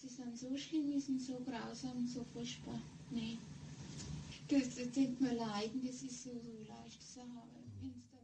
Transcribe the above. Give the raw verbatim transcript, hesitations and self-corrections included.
die sind so schlimm, die sind so grausam, so furchtbar. Nee. Das, das tut mir leid, das ist so, so leicht zu haben.